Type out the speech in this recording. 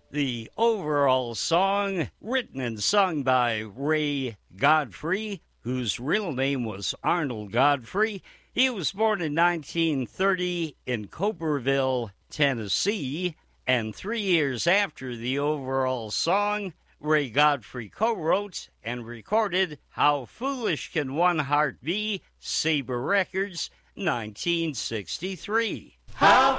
The overall song, written and sung by Ray Godfrey, whose real name was Arnold Godfrey. He was born in 1930 in Coberville, Tennessee, and 3 years after the overall song, Ray Godfrey co-wrote and recorded How Foolish Can One Heart Be, Sabre Records, 1963. How